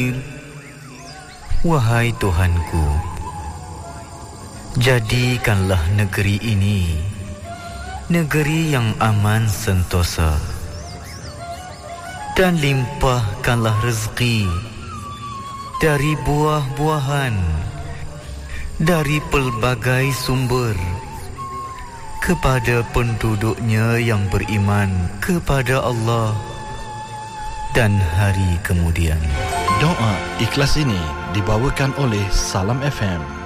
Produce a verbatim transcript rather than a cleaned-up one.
Wahai Tuhanku, jadikanlah negeri ini negeri yang aman sentosa, dan limpahkanlah rezeki dari buah-buahan, dari pelbagai sumber kepada penduduknya yang beriman kepada Allah dan hari kemudian. Doa ikhlas ini dibawakan oleh Salam F M.